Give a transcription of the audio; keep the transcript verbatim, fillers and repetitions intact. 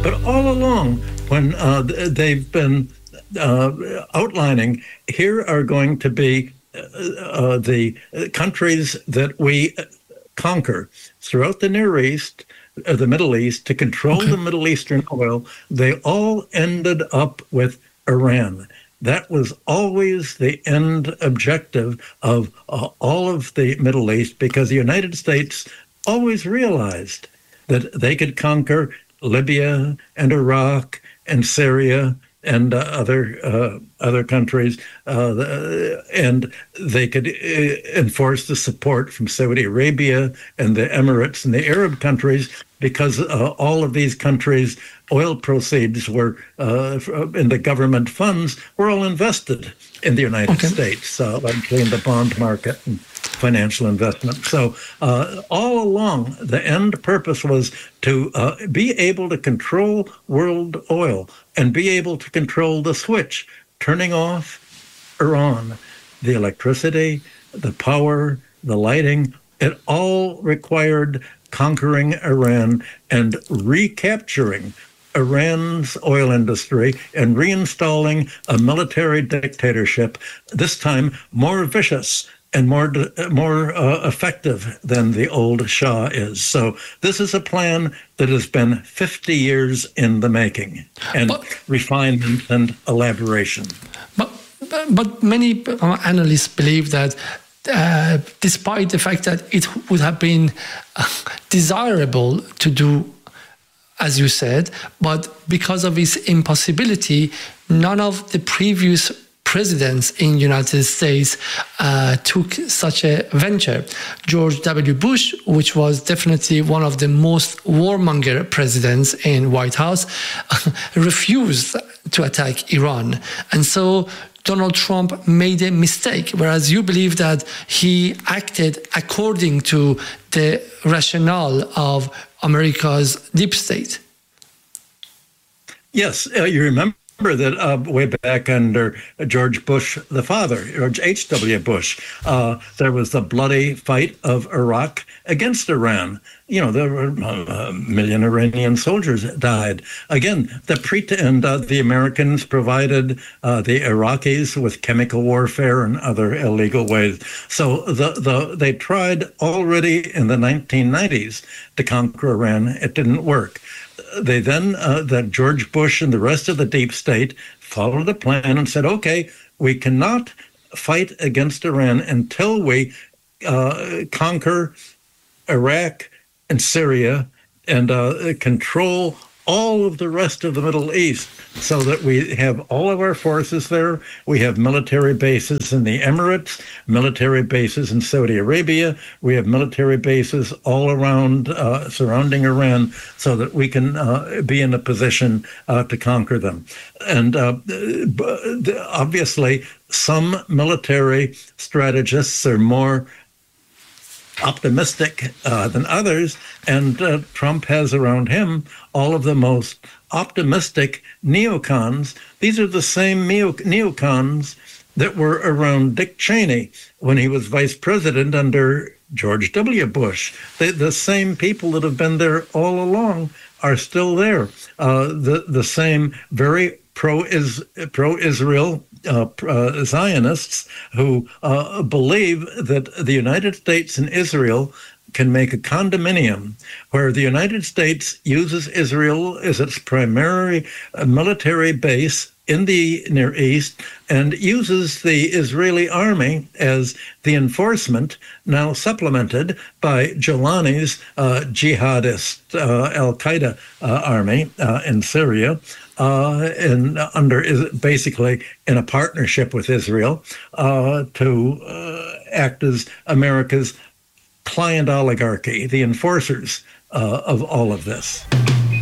But all along, when uh, they've been uh, outlining, here are going to be uh, uh, the countries that we conquer throughout the Near East, uh, the Middle East, to control Okay. the Middle Eastern oil, they all ended up with Iran. That was always the end objective of uh, all of the Middle East, because the United States always realized that they could conquer Libya and Iraq and Syria and uh, other uh, other countries, uh, and they could uh, enforce the support from Saudi Arabia and the Emirates and the Arab countries, because uh, all of these countries' oil proceeds were uh, in the government funds were all invested in the United Okay. States, uh, largely in the bond market and financial investment. So uh, all along, the end purpose was to uh, be able to control world oil and be able to control the switch, turning off Iran, the electricity, the power, the lighting. It all required conquering Iran and recapturing Iran's oil industry and reinstalling a military dictatorship, this time more vicious and more more uh, effective than the old Shah is. So this is a plan that has been fifty years in the making, and but, refinement and elaboration. But but many analysts believe that uh, despite the fact that it would have been uh, desirable to do, as you said, but because of its impossibility, none of the previous presidents in the United States uh, took such a venture. George W. Bush, which was definitely one of the most warmonger presidents in White House, refused to attack Iran. And so Donald Trump made a mistake, whereas you believe that he acted according to the rationale of America's deep state. Yes, uh, you remember that uh, way back under George Bush, the father, George H W. Bush, uh, there was the bloody fight of Iraq against Iran. You know, there were a million Iranian soldiers that died. Again, the pretend uh, the Americans provided uh, the Iraqis with chemical warfare and other illegal ways. So the, the they tried already in the nineteen nineties to conquer Iran. It didn't work. They then, uh, that George Bush and the rest of the deep state followed a plan and said, okay, we cannot fight against Iran until we uh, conquer Iraq and Syria and uh, control all of the rest of the Middle East, so that we have all of our forces there. We have military bases in the Emirates, military bases in Saudi Arabia. We have military bases all around uh, surrounding Iran, so that we can uh, be in a position uh, to conquer them. And uh, obviously, some military strategists are more optimistic uh, than others, and uh, Trump has around him all of the most optimistic neocons. These are the same neo- neocons that were around Dick Cheney when he was vice president under George W. Bush. They, the same people that have been there all along are still there. Uh, the, the same very pro-is, pro-Israel Uh, uh, Zionists who uh, believe that the United States and Israel can make a condominium where the United States uses Israel as its primary uh, military base in the Near East and uses the Israeli army as the enforcement, now supplemented by Jelani's uh, jihadist uh, Al-Qaeda uh, army uh, in Syria. Uh, and under basically in a partnership with Israel uh, to uh, act as America's client oligarchy, the enforcers uh, of all of this.